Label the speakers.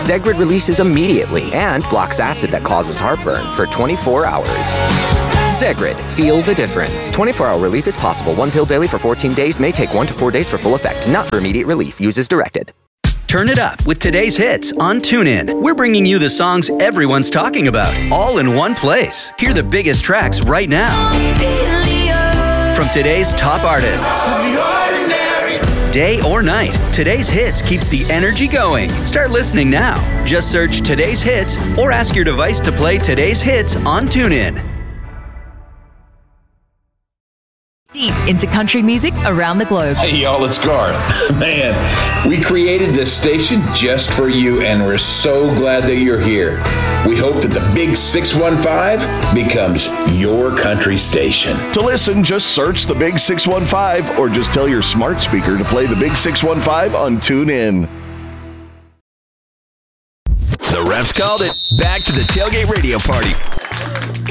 Speaker 1: Zegrid releases immediately and blocks acid that causes heartburn for 24 hours. Zegrid, feel the difference. 24-hour relief is possible. One pill daily for 14 days may take 1 to 4 days for full effect. Not for immediate relief. Use as directed.
Speaker 2: Turn it up with today's hits on TuneIn. We're bringing you the songs everyone's talking about, all in one place. Hear the biggest tracks right now from today's top artists. Day or night, today's hits keeps the energy going. Start listening now. Just search today's hits or ask your device to play today's hits on TuneIn.
Speaker 3: Deep into country music around the globe.
Speaker 4: Hey y'all, it's Garth. Man, we created this station just for you, and we're so glad that you're here. We hope that the Big 615 becomes your country station.
Speaker 5: To listen, just search the Big 615 or just tell your smart speaker to play the Big 615 on TuneIn.
Speaker 6: The refs called it. Back to the Tailgate Radio Party.